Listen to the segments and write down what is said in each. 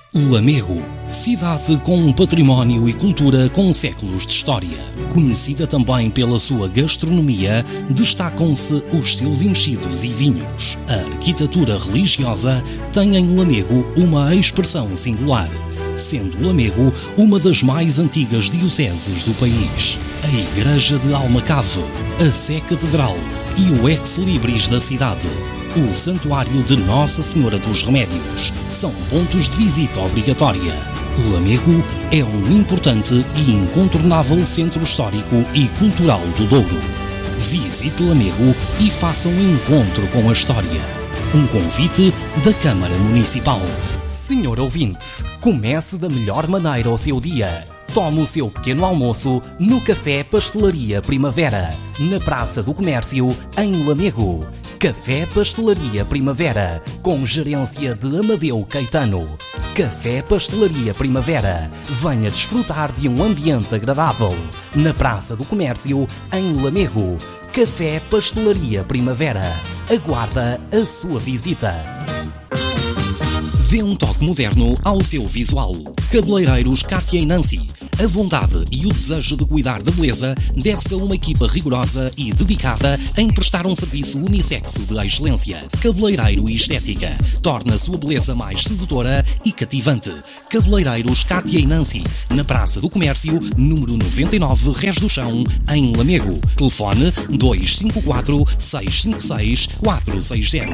Lamego, cidade com um património e cultura com séculos de história. Conhecida também pela sua gastronomia, destacam-se os seus enchidos e vinhos. A arquitetura religiosa tem em Lamego uma expressão singular, sendo Lamego uma das mais antigas dioceses do país. A Igreja de Almacave, a Sé Catedral e o ex-libris da cidade, o Santuário de Nossa Senhora dos Remédios, são pontos de visita obrigatória. Lamego é um importante e incontornável centro histórico e cultural do Douro. Visite Lamego e faça um encontro com a história. Um convite da Câmara Municipal. Senhor ouvinte, comece da melhor maneira o seu dia. Tome o seu pequeno almoço no Café Pastelaria Primavera, na Praça do Comércio, em Lamego. Café Pastelaria Primavera, com gerência de Amadeu Caetano. Café Pastelaria Primavera, venha desfrutar de um ambiente agradável. Na Praça do Comércio, em Lamego. Café Pastelaria Primavera, aguarda a sua visita. Dê um toque moderno ao seu visual. Cabeleireiros Kátia e Nancy. A vontade e o desejo de cuidar da beleza deve-se a uma equipa rigorosa e dedicada em prestar um serviço unissexo de excelência. Cabeleireiro e estética. Torna a sua beleza mais sedutora e cativante. Cabeleireiros Kátia e Nancy. Na Praça do Comércio, número 99, Rés do Chão, em Lamego. Telefone 254 656 460.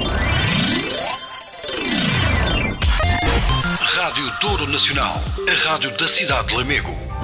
Rádio Douro Nacional, a rádio da cidade de Lamego.